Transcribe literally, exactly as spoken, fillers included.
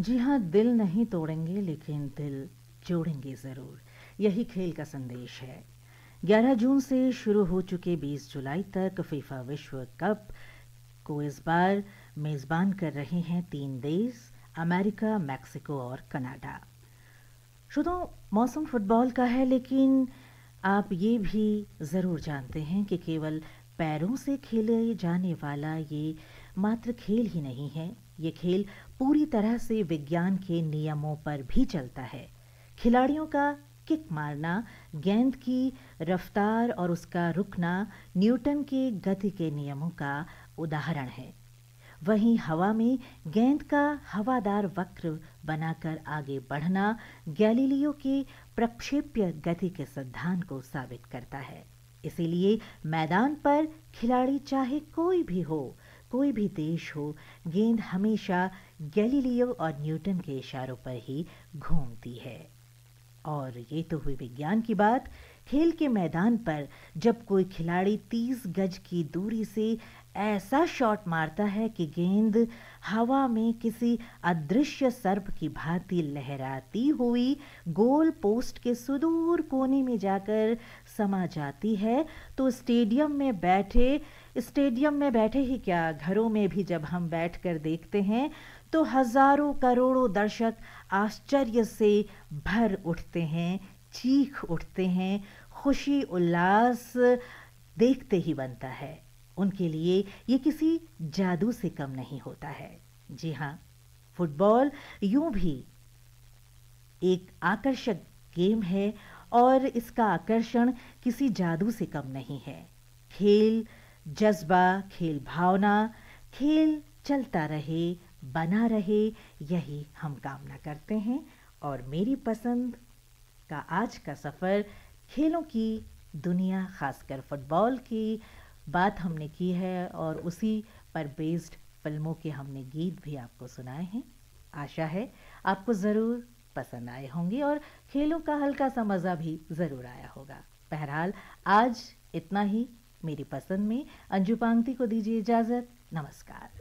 जी हाँ, दिल नहीं तोड़ेंगे लेकिन दिल जोड़ेंगे ज़रूर, यही खेल का संदेश है। ग्यारह जून से शुरू हो चुके बीस जुलाई तक फीफा विश्व कप को इस बार मेज़बान कर रहे हैं तीन देश, अमेरिका, मैक्सिको और कनाडा। श्रोताओ, मौसम फुटबॉल का है, लेकिन आप ये भी ज़रूर जानते हैं कि केवल पैरों से खेले जाने वाला ये मात्र खेल ही नहीं है। ये खेल पूरी तरह से विज्ञान के नियमों पर भी चलता है। खिलाड़ियों का किक मारना, गेंद की रफ्तार और उसका रुकना न्यूटन के गति के नियमों का उदाहरण है। वहीं हवा में गेंद का हवादार वक्र बनाकर आगे बढ़ना गैलीलियो के प्रक्षेप्य गति के सिद्धांत को साबित करता है। इसीलिए मैदान पर खिलाड़ी चाहे कोई भी हो, कोई भी देश हो, गेंद हमेशा गैलीलियो और न्यूटन के इशारों पर ही घूमती है। और ये तो हुई विज्ञान की बात। खेल के मैदान पर जब कोई खिलाड़ी तीस गज की दूरी से ऐसा शॉट मारता है कि गेंद हवा में किसी अदृश्य सर्प की भांति लहराती हुई गोल पोस्ट के सुदूर कोने में जाकर समा जाती है, तो स्टेडियम में बैठे स्टेडियम में बैठे ही क्या, घरों में भी जब हम बैठकर देखते हैं तो हजारों करोड़ों दर्शक आश्चर्य से भर उठते हैं, चीख उठते हैं, खुशी उल्लास देखते ही बनता है। उनके लिए ये किसी जादू से कम नहीं होता है। जी हाँ, फुटबॉल यूं भी एक आकर्षक गेम है और इसका आकर्षण किसी जादू से कम नहीं है। खेल जज्बा, खेल भावना, खेल चलता रहे, बना रहे, यही हम कामना करते हैं। और मेरी पसंद का आज का सफ़र खेलों की दुनिया, खासकर फुटबॉल की बात हमने की है और उसी पर बेस्ड फिल्मों के हमने गीत भी आपको सुनाए हैं। आशा है आपको ज़रूर पसंद आए होंगे और खेलों का हल्का सा मज़ा भी ज़रूर आया होगा। बहरहाल आज इतना ही मेरी पसंद में। अंजू पांगती को दीजिए इजाज़त। नमस्कार।